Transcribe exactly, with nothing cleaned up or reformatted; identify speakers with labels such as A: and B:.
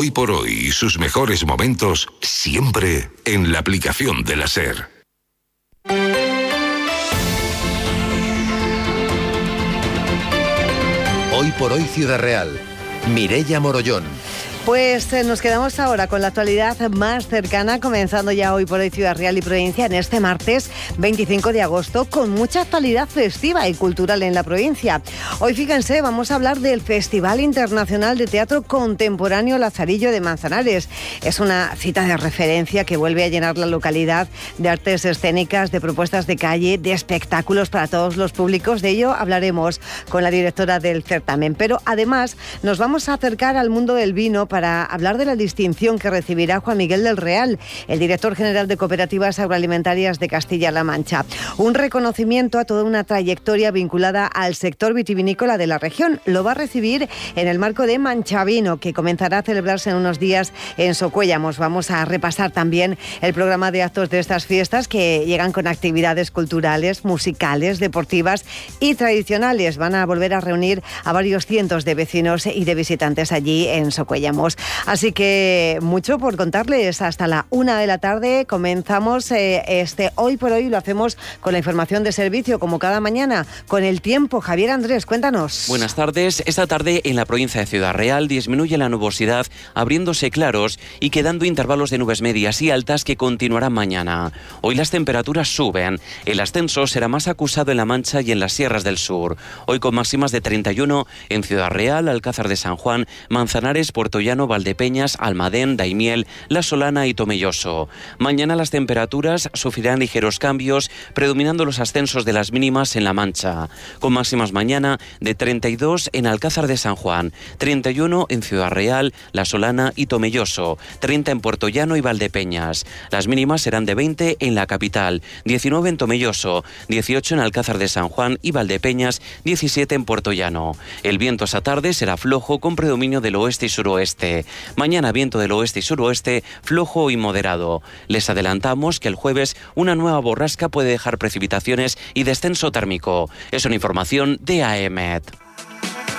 A: Hoy por hoy y sus mejores momentos siempre en la aplicación de la SER.
B: Hoy por hoy Ciudad Real. Mireia Morollón.
C: Pues eh, nos quedamos ahora con la actualidad más cercana, comenzando ya hoy por hoy Ciudad Real y provincia en este martes veinticinco de agosto, con mucha actualidad festiva y cultural en la provincia. Hoy, fíjense, vamos a hablar del Festival Internacional de Teatro Contemporáneo Lazarillo de Manzanares. Es una cita de referencia que vuelve a llenar la localidad de artes escénicas, de propuestas de calle, de espectáculos para todos los públicos. De ello hablaremos con la directora del certamen. Pero además nos vamos a acercar al mundo del vino para hablar de la distinción que recibirá Juan Miguel del Real, el director general de Cooperativas Agroalimentarias de Castilla-La Mancha. Un reconocimiento a toda una trayectoria vinculada al sector vitivinícola de la región. Lo va a recibir en el marco de Manchavino, que comenzará a celebrarse en unos días en Socuéllamos. Vamos a repasar también el programa de actos de estas fiestas, que llegan con actividades culturales, musicales, deportivas y tradicionales. Van a volver a reunir a varios cientos de vecinos y de visitantes allí en Socuéllamos. Así que mucho por contarles. Hasta la una de la tarde comenzamos eh, este Hoy por Hoy. Lo hacemos con la información de servicio, como cada mañana, con el tiempo. Javier Andrés, cuéntanos.
D: Buenas tardes. Esta tarde en la provincia de Ciudad Real disminuye la nubosidad, abriéndose claros y quedando intervalos de nubes medias y altas que continuarán mañana. Hoy las temperaturas suben. El ascenso será más acusado en La Mancha y en las sierras del sur. Hoy con máximas de treinta y uno en Ciudad Real, Alcázar de San Juan, Manzanares, Puerto Llano, Valdepeñas, Almadén, Daimiel, La Solana y Tomelloso. Mañana las temperaturas sufrirán ligeros cambios, predominando los ascensos de las mínimas en La Mancha, con máximas mañana de treinta y dos en Alcázar de San Juan, treinta y uno en Ciudad Real, La Solana y Tomelloso, treinta en Puerto Llano y Valdepeñas. Las mínimas serán de veinte en la capital, diecinueve en Tomelloso, dieciocho en Alcázar de San Juan y Valdepeñas, diecisiete en Puerto Llano. El viento esa tarde será flojo con predominio del oeste y suroeste. Mañana viento del oeste y suroeste, flojo y moderado. Les adelantamos que el jueves una nueva borrasca puede dejar precipitaciones y descenso térmico. Es una información de A E M E T.